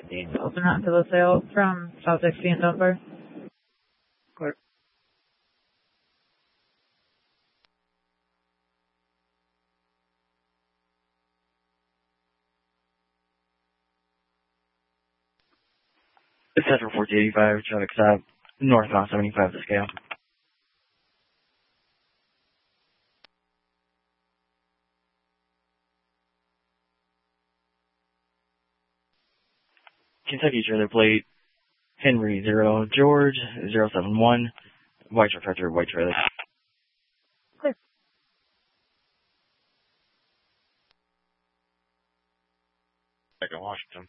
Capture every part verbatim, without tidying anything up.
fifteen, open onto the sail from South sixteen Dunbar. Clear. Central fourteen eighty-five, traffic stop, northbound seventy-five to scale. Kentucky trailer plate, Henry zero George zero seven one, white reflector, white trailer. Clear. Second Washington.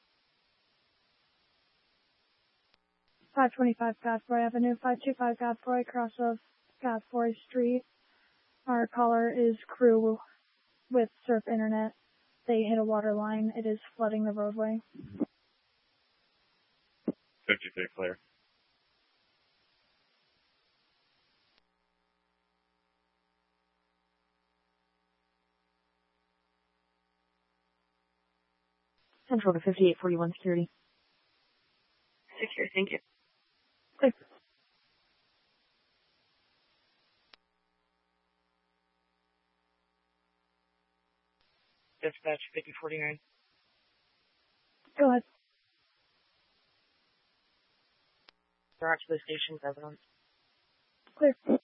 five twenty-five Godfrey Avenue, five two five Godfrey, cross of Godfrey Street. Our caller is crew with Surf Internet. They hit a water line. It is flooding the roadway. fifty-three clear. Central to fifty-eight forty-one security. Secure, thank you. Clear. Dispatch fifty forty-nine. Go ahead. Garage to the station, evidence. Clear.